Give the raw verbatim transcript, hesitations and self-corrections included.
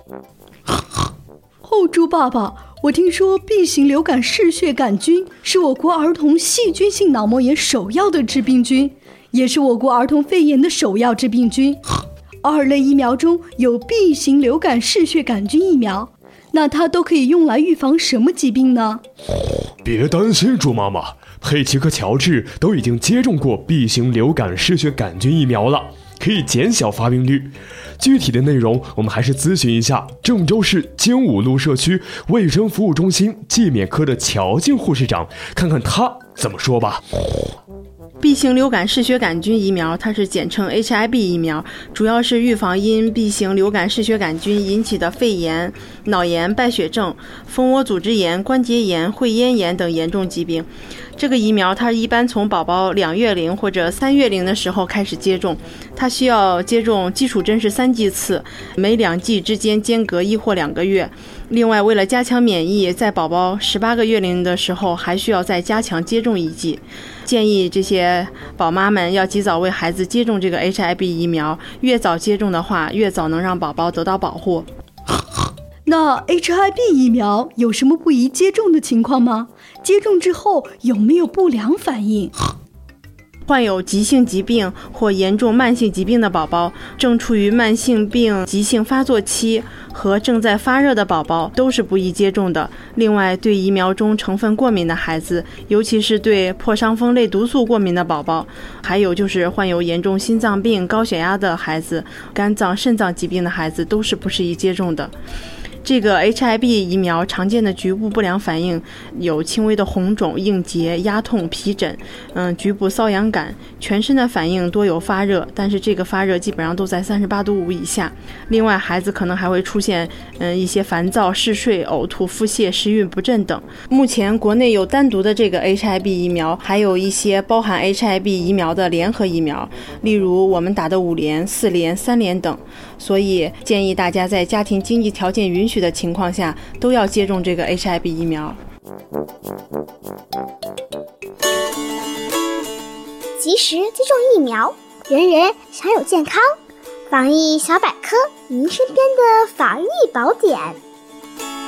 哦，猪爸爸，我听说 B 型流感嗜血杆菌是我国儿童细菌性脑膜炎首要的致病菌，也是我国儿童肺炎的首要致病菌。二类疫苗中有 B 型流感嗜血杆菌疫苗，那它都可以用来预防什么疾病呢？ 别担心，猪妈妈，佩奇和乔治都已经接种过 B 型流感嗜血杆菌疫苗了，可以减小发病率。具体的内容我们还是咨询一下郑州市精武路社区卫生服务中心季免科的乔静护士长，看看他怎么说吧。 B 型流感嗜血杆菌疫苗，它是简称 H I B 疫苗，主要是预防因 B 型流感嗜血杆菌引起的肺炎、脑炎、败血症、蜂窝组织炎、关节炎、会咽炎等严重疾病。这个疫苗它一般从宝宝两月龄或者三月龄的时候开始接种，它需要接种基础针是三剂次，每两剂之间间隔一或两个月。另外，为了加强免疫，在宝宝十八个月龄的时候还需要再加强接种一剂。建议这些宝妈们要及早为孩子接种这个 H I B 疫苗，越早接种的话，越早能让宝宝得到保护。 那 H I B 疫苗有什么不宜接种的情况吗？接种之后有没有不良反应？ 患有急性疾病或严重慢性疾病的宝宝，正处于慢性病急性发作期和正在发热的宝宝都是不宜接种的。另外，对疫苗中成分过敏的孩子，尤其是对破伤风类毒素过敏的宝宝，还有就是患有严重心脏病、高血压的孩子、肝脏、肾脏疾病的孩子都是不适宜接种的。这个 H I B 疫苗常见的局部不良反应有轻微的红肿、硬结、压痛、皮疹，嗯，局部瘙痒感，全身的反应多有发热，但是这个发热基本上都在三十八度五以下。另外，孩子可能还会出现嗯一些烦躁、嗜睡、呕吐、腹泻、食欲不振等。目前国内有单独的这个 H I B 疫苗，还有一些包含 H I B 疫苗的联合疫苗，例如我们打的五联、四联、三联等。所以建议大家在家庭经济条件允许的情况下，都要接种这个 H I B 疫苗。 及时接种疫苗，人人享有健康。防疫小百科，您身边的防疫宝典。